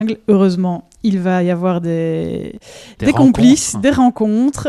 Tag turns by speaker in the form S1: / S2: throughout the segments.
S1: Heureusement, il va y avoir des complices,
S2: rencontres.
S1: des rencontres,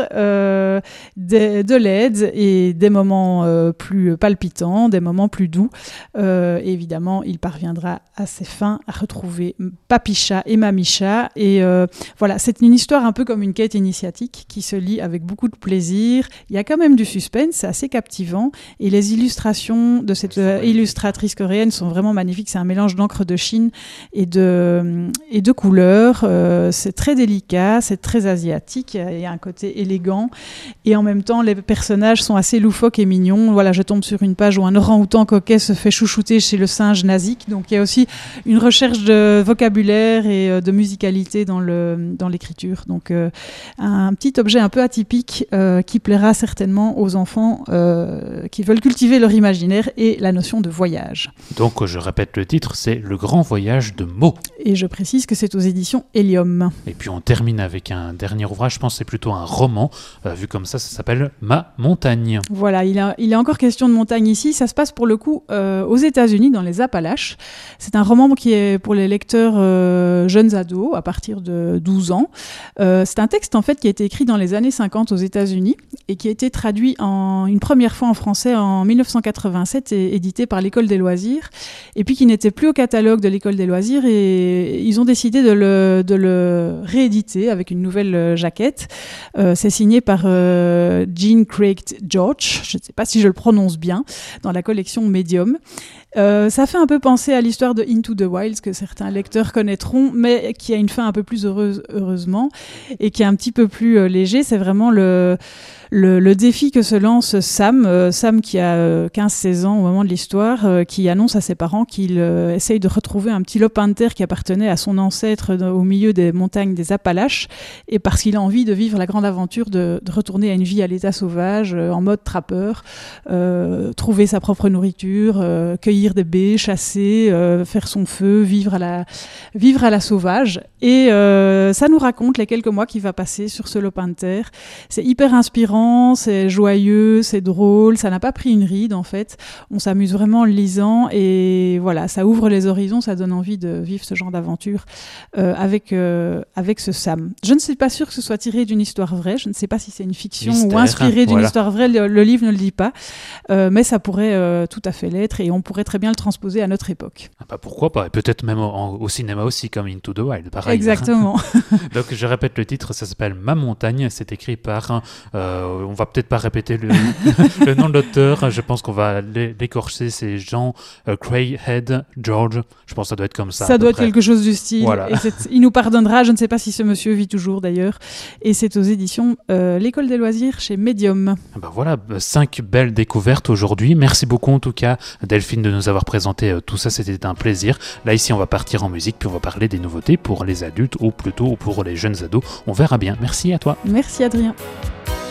S1: de l'aide et des moments plus palpitants, des moments plus doux. Évidemment, il parviendra à ses fins à retrouver Papy Chat et Mamie Chat. Et voilà, c'est une histoire un peu comme une quête initiatique qui se lit avec beaucoup de plaisir. Il y a quand même du suspense, c'est assez captivant. Et les illustrations de cette illustratrice coréenne sont vraiment magnifiques. C'est un mélange d'encre de Chine et de couleurs. C'est très délicat, c'est très asiatique, il y a un côté élégant et en même temps les personnages sont assez loufoques et mignons. Voilà, je tombe sur une page où un orang-outan coquet se fait chouchouter chez le singe Nazik, donc il y a aussi une recherche de vocabulaire et de musicalité dans l'écriture. Donc un petit objet un peu atypique qui plaira certainement aux enfants qui veulent cultiver leur imaginaire et la notion de voyage.
S2: Donc je répète le titre, c'est Le Grand Voyage de Mo.
S1: Et je précise que c'est aux éditions Hélium.
S2: Et puis on termine avec un dernier ouvrage, je pense que c'est plutôt un roman, vu comme ça s'appelle Ma Montagne.
S1: Voilà, il est encore question de montagne ici, ça se passe pour le coup aux États-Unis, dans les Appalaches. C'est un roman qui est pour les lecteurs jeunes ados, à partir de 12 ans. C'est un texte en fait qui a été écrit dans les années 50 aux États-Unis et qui a été traduit une première fois en français en 1987 et édité par l'École des loisirs, et puis qui n'était plus au catalogue de l'École des loisirs, et ils ont décidé de le rééditer avec une nouvelle jaquette. C'est signé par Jean Craig George, je ne sais pas si je le prononce bien, dans la collection Medium. Ça fait un peu penser à l'histoire de Into the Wild, que certains lecteurs connaîtront, mais qui a une fin un peu plus heureusement, et qui est un petit peu plus léger. C'est vraiment le défi que se lance Sam qui a 15-16 ans au moment de l'histoire, qui annonce à ses parents qu'il essaye de retrouver un petit lopin de terre qui appartenait à son ancêtre au milieu des montagnes des Appalaches, et parce qu'il a envie de vivre la grande aventure de retourner à une vie à l'état sauvage, en mode trappeur, trouver sa propre nourriture, cueillir des baies, chasser, faire son feu, vivre à la sauvage. Et ça nous raconte les quelques mois qu'il va passer sur ce lopin de terre. C'est hyper inspirant, c'est joyeux, c'est drôle, ça n'a pas pris une ride en fait. On s'amuse vraiment en le lisant, et voilà, ça ouvre les horizons, ça donne envie de vivre ce genre d'aventure avec ce Sam. Je ne suis pas sûre que ce soit tiré d'une histoire vraie, je ne sais pas si c'est une fiction ou inspiré d'une histoire vraie, le livre ne le dit pas, mais ça pourrait tout à fait l'être, et on pourrait très bien le transposer à notre époque.
S2: Ah bah pourquoi pas, et peut-être même au cinéma aussi, comme Into the Wild, pareil.
S1: Exactement.
S2: Donc je répète le titre, ça s'appelle Ma Montagne, c'est écrit par, on va peut-être pas répéter le nom de l'auteur, je pense qu'on va l'écorcher, c'est Jean Craighead George, je pense que ça doit être comme ça.
S1: Ça doit être quelque chose du style,
S2: voilà.
S1: Et il nous pardonnera, je ne sais pas si ce monsieur vit toujours d'ailleurs, et c'est aux éditions l'École des loisirs chez Medium.
S2: Ben voilà, 5 belles découvertes aujourd'hui, merci beaucoup en tout cas Delphine de nous avoir présenté tout ça, c'était un plaisir. Là ici on va partir en musique, puis on va parler des nouveautés pour les adultes ou plutôt pour les jeunes ados, on verra bien. Merci à toi.
S1: Merci Adrien.